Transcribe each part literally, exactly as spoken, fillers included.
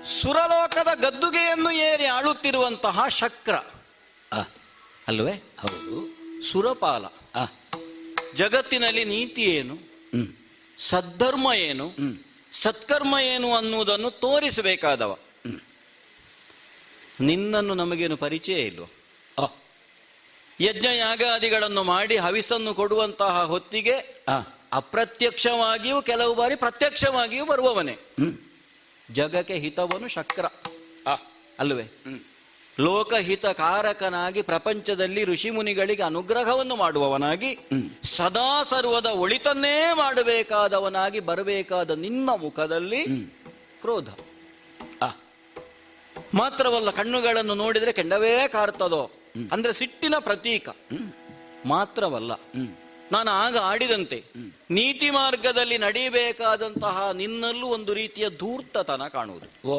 ಸುರಲೋಕದ ಗದ್ದುಗೆಯನ್ನು ಏರಿ ಆಳುತ್ತಿರುವಂತಹ ಶಕ್ರ ಅಲ್ವೇ? ಹೌದು. ಸುರಪಾಲ. ಜಗತ್ತಿನಲ್ಲಿ ನೀತಿ ಏನು, ಸದ್ಧರ್ಮ ಏನು, ಸತ್ಕರ್ಮ ಏನು ಅನ್ನುವುದನ್ನು ತೋರಿಸಬೇಕಾದವ. ನಿನ್ನನ್ನು ನಮಗೇನು ಪರಿಚಯ ಇಲ್ವ? ಯಜ್ಞ ಯಾಗಾದಿಗಳನ್ನು ಮಾಡಿ ಹವಿಸನ್ನು ಕೊಡುವಂತಹ ಹೊತ್ತಿಗೆ ಅಪ್ರತ್ಯಕ್ಷವಾಗಿಯೂ ಕೆಲವು ಬಾರಿ ಪ್ರತ್ಯಕ್ಷವಾಗಿಯೂ ಬರುವವನೇ. ಜಗಕ್ಕೆ ಹಿತವನು ಶಕ್ರ ಅಲ್ವೇ? ಲೋಕಹಿತಕಾರಕನಾಗಿ ಪ್ರಪಂಚದಲ್ಲಿ ಋಷಿ ಮುನಿಗಳಿಗೆ ಅನುಗ್ರಹವನ್ನು ಮಾಡುವವನಾಗಿ ಸದಾ ಸರ್ವದ ಒಳಿತನ್ನೇ ಮಾಡಬೇಕಾದವನಾಗಿ ಬರಬೇಕಾದ ನಿನ್ನ ಮುಖದಲ್ಲಿ ಕ್ರೋಧ ಮಾತ್ರವಲ್ಲ, ಕಣ್ಣುಗಳನ್ನು ನೋಡಿದರೆ ಕೆಂಡವೇ ಕಾರ್ತದೋ ಅಂದ್ರೆ ಸಿಟ್ಟಿನ ಪ್ರತೀಕ ಮಾತ್ರವಲ್ಲ, ನಾನು ಆಗ ಆಡಿದಂತೆ ನೀತಿ ಮಾರ್ಗದಲ್ಲಿ ನಡೆಯಬೇಕಾದಂತಹ ನಿನ್ನಲ್ಲೂ ಒಂದು ರೀತಿಯ ಧೂರ್ತತನ ಕಾಣುವುದು. ಓ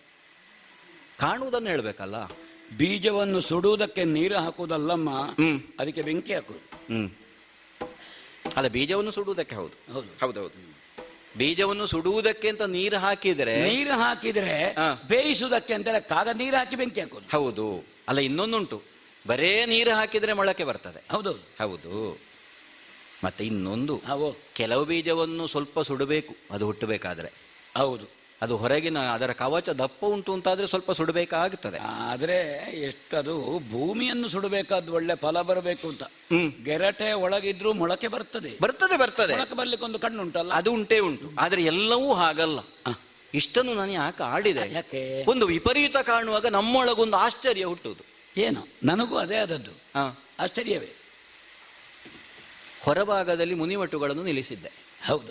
ಕಾಣುವುದನ್ನು ಹೇಳ್ಬೇಕಲ್ಲ. ಬೀಜವನ್ನು ಸುಡುವುದಕ್ಕೆ ನೀರು ಹಾಕುವುದಲ್ಲಮ್ಮ, ಅದಕ್ಕೆ ಬೆಂಕಿ ಹಾಕುವುದು. ಹ್ಮ್ ಅಲ್ಲ, ಬೀಜವನ್ನು ಸುಡುವುದಕ್ಕೆ. ಹೌದು ಹೌದೌದು. ಬೀಜವನ್ನು ಸುಡುವುದಕ್ಕೆ ಅಂತ ನೀರು ಹಾಕಿದ್ರೆ ನೀರು ಹಾಕಿದ್ರೆ ಬೇಯಿಸುವುದಕ್ಕೆ ಅಂತ ಕಾಗ ನೀರು ಹಾಕಿ ಬೆಂಕಿ ಹಾಕೋದು. ಹೌದು. ಅಲ್ಲ, ಇನ್ನೊಂದುಂಟು, ಬರೇ ನೀರು ಹಾಕಿದ್ರೆ ಮೊಳಕೆ ಬರ್ತದೆ. ಹೌದೌದು ಹೌದು. ಮತ್ತೆ ಇನ್ನೊಂದು, ಕೆಲವು ಬೀಜವನ್ನು ಸ್ವಲ್ಪ ಸುಡಬೇಕು ಅದು ಹುಟ್ಟಬೇಕಾದ್ರೆ. ಹೌದು. ಅದು ಹೊರಗಿನ ಅದರ ಕವಚ ದಪ್ಪ ಉಂಟು ಅಂತಾದ್ರೆ ಸ್ವಲ್ಪ ಸುಡಬೇಕಾಗುತ್ತದೆ. ಆದ್ರೆ ಎಷ್ಟದು ಭೂಮಿಯನ್ನು ಸುಡಬೇಕಾದ್ ಒಳ್ಳೆ ಫಲ ಬರಬೇಕು ಅಂತ. ಗೆರಟೆ ಒಳಗಿದ್ರು ಮೊಳಕೆ ಬರ್ತದೆ ಬರ್ತದೆ ಬರ್ತದೆ ಮೊಳಕೆ ಬರ್ಲಿಕ್ಕೆ ಒಂದು ಕಣ್ಣು ಉಂಟಲ್ಲ, ಅದು ಉಂಟೇ ಉಂಟು. ಆದ್ರೆ ಎಲ್ಲವೂ ಹಾಗಲ್ಲ. ಇಷ್ಟನ್ನು ನಾನು ಯಾಕೆ ಆಡಿದೆ? ಯಾಕೆ? ಒಂದು ವಿಪರೀತ ಕಾಣುವಾಗ ನಮ್ಮೊಳಗೊಂದು ಆಶ್ಚರ್ಯ ಹುಟ್ಟುವುದು. ಏನು? ನನಗೂ ಅದೇ ಆದದ್ದು ಆಶ್ಚರ್ಯವೇ. ಹೊರಭಾಗದಲ್ಲಿ ಮುನಿವಟುಗಳನ್ನು ನಿಲ್ಲಿಸಿದ್ದೆ. ಹೌದು.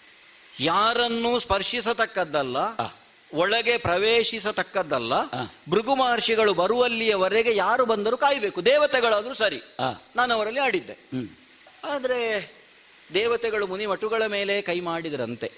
ಯಾರನ್ನೂ ಸ್ಪರ್ಶಿಸತಕ್ಕದ್ದಲ್ಲ, ಒಳಗೆ ಪ್ರವೇಶಿಸತಕ್ಕದ್ದಲ್ಲ. ಭೃಗು ಮಹರ್ಷಿಗಳು ಬರುವಲ್ಲಿಯವರೆಗೆ ಯಾರು ಬಂದರೂ ಕಾಯಬೇಕು. ದೇವತೆಗಳಾದ್ರೂ ಸರಿ, ನಾನು ಅವರಲ್ಲಿ ಆಡಿದ್ದೆ. ಆದ್ರೆ ದೇವತೆಗಳು ಮುನಿವಟುಗಳ ಮೇಲೆ ಕೈ ಮಾಡಿದ್ರಂತೆ.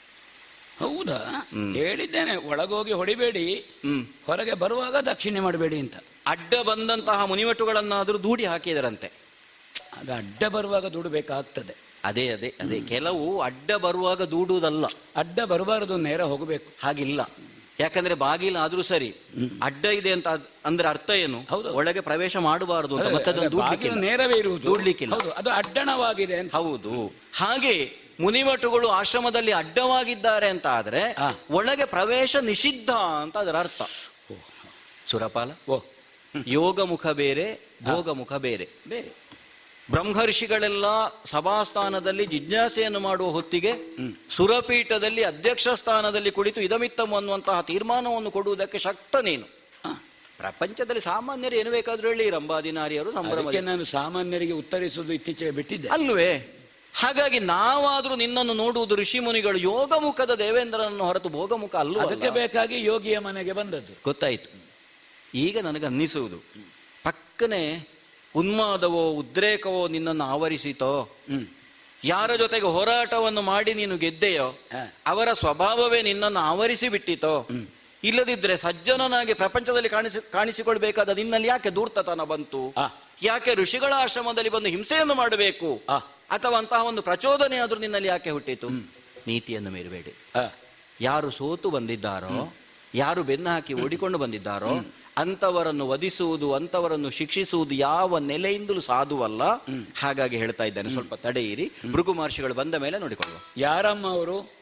ಹೌದಾ? ಹೇಳಿದ್ದೇನೆ, ಒಳಗೋಗಿ ಹೊಡಿಬೇಡಿ, ಹೊರಗೆ ಬರುವಾಗ ದಕ್ಷಿಣೆ ಮಾಡಬೇಡಿ ಅಂತ. ಅಡ್ಡ ಬಂದಂತಹ ಮುನಿವಟುಗಳನ್ನಾದ್ರೂ ದೂಡಿ ಹಾಕಿದರಂತೆ. ಅದು ಅಡ್ಡ ಬರುವಾಗ ದೂಡಬೇಕಾಗ್ತದೆ. ಅದೇ ಅದೇ ಅದೇ ಕೆಲವು ಅಡ್ಡ ಬರುವಾಗ ದೂಡುವುದಲ್ಲ, ಅಡ್ಡ ಬರಬಾರದು, ನೇರ ಹೋಗಬೇಕು. ಹಾಗಿಲ್ಲ, ಯಾಕಂದ್ರೆ ಬಾಗಿಲ ಆದ್ರೂ ಸರಿ, ಅಡ್ಡ ಇದೆ ಅಂತ ಅಂದ್ರೆ ಅರ್ಥ ಏನು? ಒಳಗೆ ಪ್ರವೇಶ ಮಾಡಬಾರದು ಅಂತ. ಮತ್ತೆ ಅದನ್ನು ನೇರವೇ ಇರುವುದು, ದೂಡ್ಲಿಕ್ಕಿಲ್ಲ. ಅದು ಅಡ್ಡಣವಾಗಿದೆ. ಹೌದು. ಹಾಗೆ ಮುನಿವಟುಗಳು ಆಶ್ರಮದಲ್ಲಿ ಅಡ್ಡವಾಗಿದ್ದಾರೆ ಅಂತ ಆದ್ರೆ ಒಳಗೆ ಪ್ರವೇಶ ನಿಷಿದ್ಧ ಅಂತ ಅದರ ಅರ್ಥ. ಸುರಪಾಲ, ಯೋಗ ಮುಖ ಬೇರೆ, ಭೋಗ ಮುಖ ಬೇರೆ ಬೇರೆ. ಬ್ರಹ್ಮರ್ಷಿಗಳೆಲ್ಲ ಸಭಾಸ್ಥಾನದಲ್ಲಿ ಜಿಜ್ಞಾಸೆಯನ್ನು ಮಾಡುವ ಹೊತ್ತಿಗೆ ಸುರಪೀಠದಲ್ಲಿ ಅಧ್ಯಕ್ಷ ಸ್ಥಾನದಲ್ಲಿ ಕುಳಿತು ಇದಮಿತ್ತಮ್ ಅನ್ನುವಂತಹ ತೀರ್ಮಾನವನ್ನು ಕೊಡುವುದಕ್ಕೆ ಶಕ್ತ ನೀನು. ಪ್ರಪಂಚದಲ್ಲಿ ಸಾಮಾನ್ಯರು ಏನು ಬೇಕಾದ್ರೂ ಹೇಳಿ, ರಂಭಾದಿನಾರಿಯರು ಸಂಭ್ರಮ. ನಾನು ಸಾಮಾನ್ಯರಿಗೆ ಉತ್ತರಿಸುವುದು ಇತ್ತೀಚೆಗೆ ಬಿಟ್ಟಿದ್ದೆ ಅಲ್ವೇ? ಹಾಗಾಗಿ ನಾವಾದ್ರೂ ನಿನ್ನನ್ನು ನೋಡುವುದು ಋಷಿ ಮುನಿಗಳು ಯೋಗ ಮುಖದ ದೇವೇಂದ್ರನನ್ನು ಹೊರತು ಭೋಗಮುಖ ಅಲ್ಲ. ಅದಕ್ಕೆ ಬೇಕಾಗಿ ಯೋಗಿಯ ಮನೆಗೆ ಬಂದದ್ದು. ಗೊತ್ತಾಯ್ತು. ಈಗ ನನಗನ್ನಿಸುವುದು, ಪಕ್ಕನೆ ಉನ್ಮಾದವೋ ಉದ್ರೇಕವೋ ನಿನ್ನನ್ನು ಆವರಿಸಿತೋ, ಯಾರ ಜೊತೆಗೆ ಹೋರಾಟವನ್ನು ಮಾಡಿ ನೀನು ಗೆದ್ದೆಯೋ ಅವರ ಸ್ವಭಾವವೇ ನಿನ್ನನ್ನು ಆವರಿಸಿ ಬಿಟ್ಟಿತೋ, ಇಲ್ಲದಿದ್ರೆ ಸಜ್ಜನನಾಗಿ ಪ್ರಪಂಚದಲ್ಲಿ ಕಾಣಿಸಿ ಕಾಣಿಸಿಕೊಳ್ಬೇಕಾದ ನಿನ್ನಲ್ಲಿ ಯಾಕೆ ಧೂರ್ತತನ ಬಂತು? ಯಾಕೆ ಋಷಿಗಳ ಆಶ್ರಮದಲ್ಲಿ ಬಂದು ಹಿಂಸೆಯನ್ನು ಮಾಡಬೇಕು? ಅಥವಾ ಅಂತಹ ಒಂದು ಪ್ರಚೋದನೆ ಆದ್ರೂ ನಿನ್ನಲ್ಲಿ ಯಾಕೆ ಹುಟ್ಟಿತು? ನೀತಿಯನ್ನು ಮೀರಬೇಡಿ. ಯಾರು ಸೋತು ಬಂದಿದ್ದಾರೋ, ಯಾರು ಬೆನ್ನು ಹಾಕಿ ಓಡಿಕೊಂಡು ಬಂದಿದ್ದಾರೋ ಅಂತವರನ್ನು ವಧಿಸುವುದು, ಅಂತವರನ್ನು ಶಿಕ್ಷಿಸುವುದು ಯಾವ ನೆಲೆಯಿಂದಲೂ ಸಾಧುವಲ್ಲ. ಹಾಗಾಗಿ ಹೇಳ್ತಾ ಇದ್ದಾನೆ, ಸ್ವಲ್ಪ ತಡೆಯಿರಿ, ಭೃಗು ಮಹರ್ಷಿಗಳು ಬಂದ ಮೇಲೆ ನೋಡಿಕೊಳ್ಳುವ. ಯಾರಮ್ಮ ಅವರು?